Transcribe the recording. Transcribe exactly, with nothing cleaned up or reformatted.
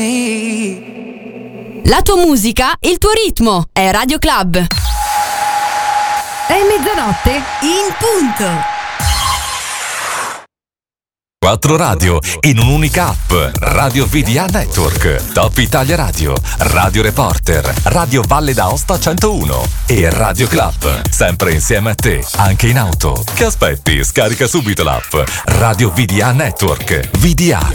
La tua musica, il tuo ritmo, è Radio Club. È mezzanotte in punto. Quattro radio in un'unica app. Radio V D A Network, Top Italia Radio, Radio Reporter, Radio Valle d'Aosta centouno e Radio Club. Sempre insieme a te, anche in auto. Che aspetti? Scarica subito l'app Radio V D A Network. V D A.